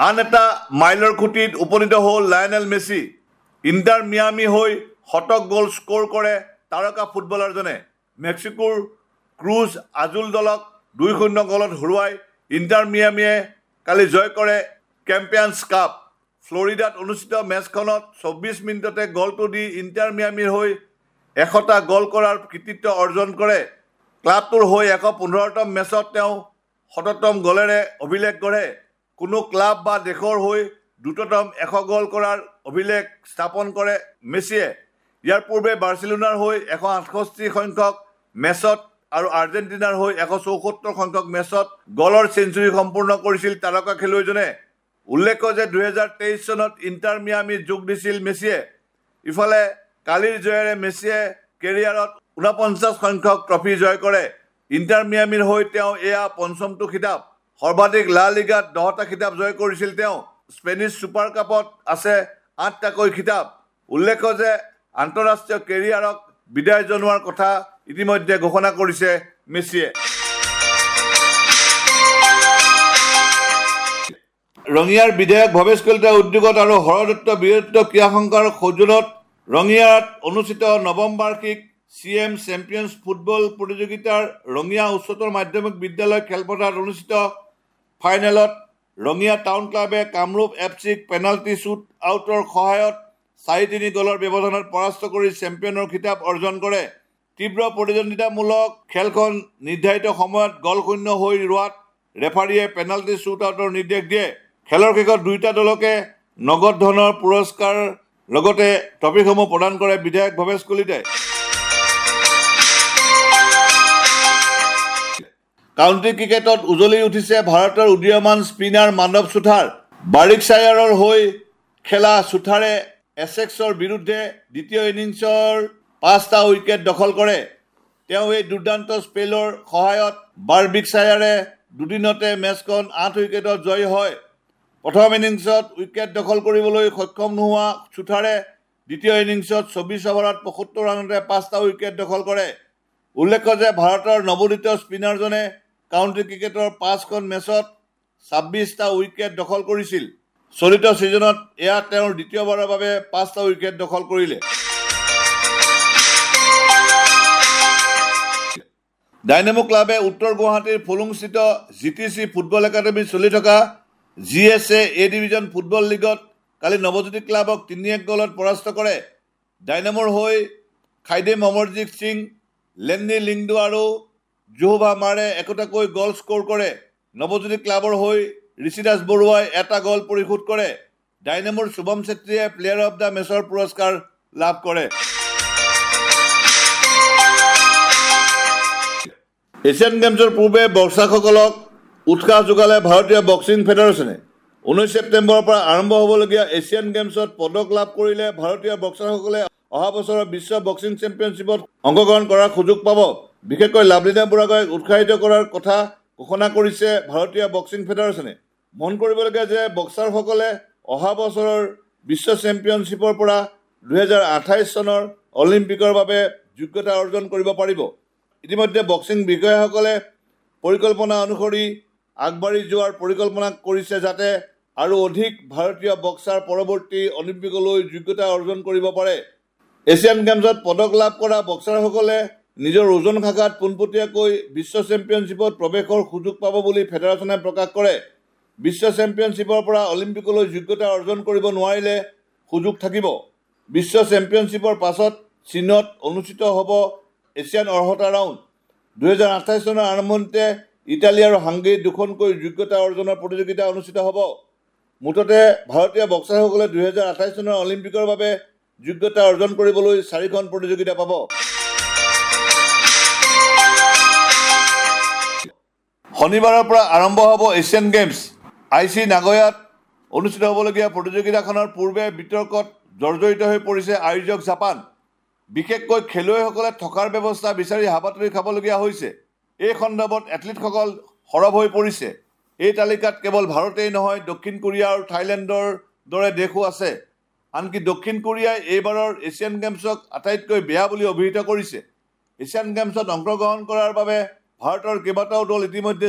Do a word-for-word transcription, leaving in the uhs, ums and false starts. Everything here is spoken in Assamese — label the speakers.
Speaker 1: আন এটা মাইলৰ খুঁটিত উপনীত হ'ল লায়নেল মেছি। ইণ্টাৰ মিয়ামি হৈ শতক গ'ল স্ক'ৰ কৰে তাৰকা ফুটবলাৰজনে। মেক্সিকোৰ ক্ৰুজ আজুল দলক দুই শূন্য গ'লত হৰুৱাই ইণ্টাৰ মিয়ামিয়ে কালি জয় কৰে চেম্পিয়নছ কাপ। ফ্লৰিডাত অনুষ্ঠিত মেচখনত চৌব্বিছ মিনিটতে গ'লটো দি ইণ্টাৰ মিয়ামিৰ হৈ এশটা গ'ল কৰাৰ কৃতিত্ব অৰ্জন কৰে। ক্লাবটোৰ হৈ এশ পোন্ধৰতম মেচত তেওঁ শততম গ'লেৰে অভিলেখ গঢ়ে। কোনো ক্লাব বা দেশৰ হৈ দ্ৰুততম এশ গ'ল কৰাৰ অভিলেখ স্থাপন কৰে মেছিয়ে। ইয়াৰ পূৰ্বে বাৰ্চিলোনাৰ হৈ এশ আঠষষ্ঠি সংখ্যক মেচত আৰু আৰ্জেণ্টিনাৰ হৈ এশ চৌসত্তৰ সংখ্যক মেচত গ'লৰ চেঞ্চুৰী সম্পূৰ্ণ কৰিছিল তাৰকা খেলুৱৈজনে। উল্লেখ্য যে দুহেজাৰ তেইছ চনত ইণ্টাৰ মিয়ামিত যোগ দিছিল মেছিয়ে। ইফালে কালিৰ জয়েৰে মেছিয়ে কেৰিয়াৰত ঊনপঞ্চাছ সংখ্যক ট্ৰফি জয় কৰে। ইণ্টাৰ মিয়ামিৰ হৈ তেওঁ এয়া পঞ্চমটো খিতাপ। সৰ্বাধিক লা লিগাত দহটা খিতাপ জয় কৰিছিল তেওঁ। স্পেনিছ ছুপাৰ কাপত আছে আঠটাকৈ খিতাপ। উল্লেখ্য যে আন্তঃৰাষ্ট্ৰীয় কেৰিয়াৰক বিদায় জনোৱাৰ কথা ইতিমধ্যে ঘোষণা কৰিছে মেছিয়ে। ৰঙিয়াৰ বিধায়ক ভৱেশ কলিতাৰ উদ্যোগত আৰু হৰদত্ত বীৰদত্ত ক্ৰীড়া সংঘৰ সৌজন্যত ৰঙিয়াত অনুষ্ঠিত নৱম বাৰ্ষিক চি এম চেম্পিয়নছ ফুটবল প্ৰতিযোগিতাৰ ৰঙিয়া উচ্চতৰ মাধ্যমিক বিদ্যালয় খেলপথাৰত অনুষ্ঠিত ফাইনেলত ৰঙিয়া টাউন ক্লাবে কামৰূপ এফ চিক পেনাল্টি শ্বুট আউটৰ সহায়ত চাৰি তিনি গ'লৰ ব্যৱধানত পৰাস্ত কৰি চেম্পিয়নৰ খিতাপ অৰ্জন কৰে। তীব্ৰ প্ৰতিদ্বন্দ্বিতামূলক খেলখন নিৰ্ধাৰিত সময়ত গ'ল শূন্য হৈ ৰোৱাত ৰেফাৰীয়ে পেনাল্টি শ্বুট আউটৰ নিৰ্দেশ দিয়ে। খেলৰ শেষত দুয়োটা দলকে নগদ ধনৰ পুৰস্কাৰ লগতে ট্ৰফিসমূহ প্ৰদান কৰে বিধায়ক ভৱেশ কলিতাই। কাউণ্টি ক্ৰিকেটত উজলি উঠিছে ভাৰতৰ উদীয়মান স্পিনাৰ মানৱ চুথাৰ। বাৰিকশ্বায়াৰৰ হৈ খেলা চুথাৰে এছেক্সৰ বিৰুদ্ধে দ্বিতীয় ইনিংছৰ পাঁচটা উইকেট দখল কৰে। তেওঁ এই দুৰ্দান্ত স্পেলৰ সহায়ত বাৰ্বিকশ্বায়াৰে দুদিনতে মেচখন আঠ উইকেটত জয়ী হয়। প্ৰথম ইনিংছত উইকেট দখল কৰিবলৈ সক্ষম নোহোৱা চুথাৰে দ্বিতীয় ইনিংছত চৌবিছ অভাৰত পঁয়সত্তৰ ৰানতে পাঁচটা উইকেট দখল কৰে। উল্লেখ্য যে ভাৰতৰ নৱোদিত স্পিনাৰজনে কাউণ্টি ক্ৰিকেটৰ পাঁচখন মেচত ছাব্বিছটা উইকেট দখল কৰিছিল। চলিত ছিজনত এয়া তেওঁৰ দ্বিতীয়বাৰৰ বাবে পাঁচটা উইকেট দখল কৰিলে। ডাইনামো ক্লাবে উত্তৰ গুৱাহাটীৰ ফুলুংস্থিত জি টি চি ফুটবল একাডেমীত চলি থকা জি এছ এ এ ডিভিজন ফুটবল লীগত কালি নৱজ্যোতি ক্লাবক তিনি এক গ'লত পৰাস্ত কৰে। ডাইনামোৰ হৈ খাইদেম অমৰজিৎ সিং, লেণ্ডি লিংডো আৰু জোহোভা মাৰে একোটাকৈ গ'ল স্ক'ৰ কৰে। নৱজ্যোতি ক্লাবৰ হৈ ঋষিদাস বৰুৱাই এটা গ'ল পৰিশোধ কৰে। ডাইনামোৰ শুভম চেত্ৰীয়ে প্লেয়াৰ অৱ দ্য মেচৰ পুৰস্কাৰ লাভ কৰে। এছিয়ান গেমছৰ পূৰ্বে বক্সাৰসকলক উৎসাহ যোগালে ভাৰতীয় বক্সিং ফেডাৰেশ্যনে। ঊনৈছ ছেপ্টেম্বৰৰ পৰা আৰম্ভ হ'বলগীয়া এছিয়ান গেমছত পদক লাভ কৰিলে ভাৰতীয় বক্সাৰসকলে অহা বছৰৰ বিশ্ব বক্সিং চেম্পিয়নশ্বিপত অংশগ্ৰহণ কৰাৰ সুযোগ পাব। বিশেষকৈ লাভলীনা বুঢ়াগোহাঁইক উৎসাহিত কৰাৰ কথা ঘোষণা কৰিছে ভাৰতীয় বক্সিং ফেডাৰেশ্যনে। মন কৰিবলগীয়া যে বক্সাৰসকলে অহা বছৰৰ বিশ্ব চেম্পিয়নশ্বিপৰ পৰা দুহেজাৰ আঠাইছ চনৰ অলিম্পিকৰ বাবে যোগ্যতা অৰ্জন কৰিব পাৰিব। ইতিমধ্যে বক্সিং বিষয়াসকলে পৰিকল্পনা অনুসৰি আগবাঢ়ি যোৱাৰ পৰিকল্পনা কৰিছে যাতে আৰু অধিক ভাৰতীয় বক্সাৰ পৰৱৰ্তী অলিম্পিকলৈ যোগ্যতা অৰ্জন কৰিব পাৰে। এছিয়ান গেমছত পদক লাভ কৰা বক্সাৰসকলে নিজৰ ওজন শাখাত পোনপটীয়াকৈ বিশ্ব চেম্পিয়নশ্বিপত প্ৰৱেশৰ সুযোগ পাব বুলি ফেডাৰেশ্যনে প্ৰকাশ কৰে। বিশ্ব চেম্পিয়নশ্বিপৰ পৰা অলিম্পিকলৈ যোগ্যতা অৰ্জন কৰিব নোৱাৰিলে সুযোগ থাকিব। বিশ্ব চেম্পিয়নশ্বিপৰ পাছত চীনত অনুষ্ঠিত হ'ব এছিয়ান অৰ্হতা ৰাউণ্ড। দুহেজাৰ আঠাইছ চনৰ আৰম্ভণিতে ইটালী আৰু হাংগেৰীত দুখনকৈ যোগ্যতা অৰ্জনৰ প্ৰতিযোগিতা অনুষ্ঠিত হ'ব। মুঠতে ভাৰতীয় বক্সাৰসকলে দুহেজাৰ আঠাইছ চনৰ অলিম্পিকৰ বাবে যোগ্যতা অৰ্জন কৰিবলৈ চাৰিখন প্ৰতিযোগিতা পাব। শনিবাৰৰ পৰা আৰম্ভ হ'ব এছিয়ান গেমছ। আই চি নাগোয়াত অনুষ্ঠিত হ'বলগীয়া প্ৰতিযোগিতাখনৰ পূৰ্বে বিতৰ্কত জৰ্জৰিত হৈ পৰিছে আয়োজক জাপান। বিশেষকৈ খেলুৱৈসকলে থকাৰ ব্যৱস্থা বিচাৰি হাবাথুৰি খাবলগীয়া হৈছে। এই সন্দৰ্ভত এথলীটসকল সৰব হৈ পৰিছে। এই তালিকাত কেৱল ভাৰতেই নহয়, দক্ষিণ কোৰিয়া আৰু থাইলেণ্ডৰ দৰে দেশো আছে। আনকি দক্ষিণ কোৰিয়াই এইবাৰৰ এছিয়ান গেমছক আটাইতকৈ বেয়া বুলি অভিহিত কৰিছে। এছিয়ান গেমছত অংশগ্ৰহণ কৰাৰ বাবে ভাৰতৰ কেইবাটাও দল ইতিমধ্যে